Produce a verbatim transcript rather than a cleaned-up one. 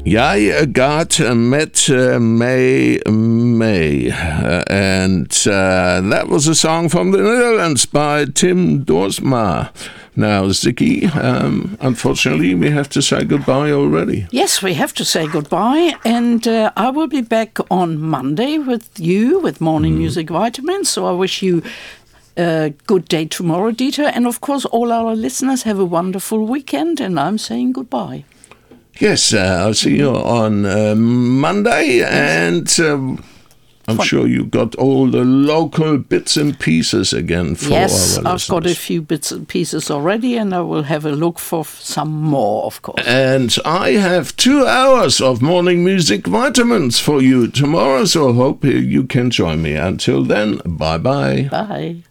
Jeg got uh, met uh, May May, uh, and uh, that was a song from the Netherlands by Tim Doorsma. Now, Ziggy, um, unfortunately, we have to say goodbye already. Yes, we have to say goodbye, and uh, I will be back on Monday with you, with Morning mm. Music Vitamins, so I wish you a good day tomorrow, Dieter, and of course all our listeners have a wonderful weekend, and I'm saying goodbye. Yes, uh, I'll see you on uh, Monday, and um, I'm Fun. sure you got all the local bits and pieces again for yes, our listeners. Yes, I've got a few bits and pieces already, and I will have a look for some more, of course. And I have two hours of Morning Music Vitamins for you tomorrow, so I hope you can join me. Until then, bye-bye. Bye.